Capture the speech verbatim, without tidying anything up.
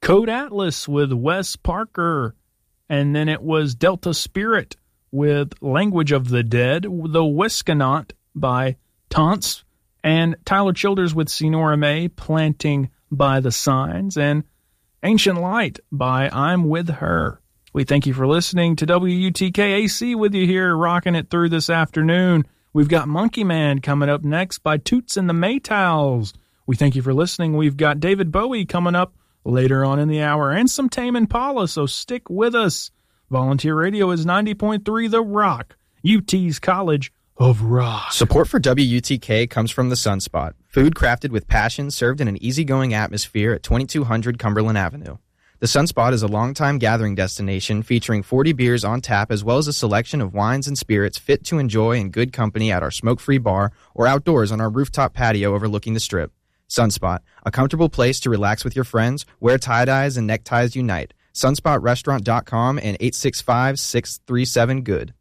Code Atlas with Wes Parker. And then it was Delta Spirit with Language of the Dead, The Wiskanaut by Taunts, and Tyler Childers with Senora May, Planting by the Signs, and Ancient Light by I'm With Her. We thank you for listening to W U T K A C with you here, rocking it through this afternoon. We've got Monkey Man coming up next by Toots and the Maytals. We thank you for listening. We've got David Bowie coming up later on in the hour, and some Tame Impala, so stick with us. Volunteer Radio is ninety point three The Rock, U T's College of Rock. Support for W U T K comes from The Sunspot, food crafted with passion, served in an easygoing atmosphere at twenty-two hundred Cumberland Avenue. The Sunspot is a longtime gathering destination featuring forty beers on tap as well as a selection of wines and spirits fit to enjoy in good company at our smoke-free bar or outdoors on our rooftop patio overlooking the Strip. Sunspot, a comfortable place to relax with your friends, where tie-dyes and neckties unite. sunspot restaurant dot com and eight six five, six three seven, good.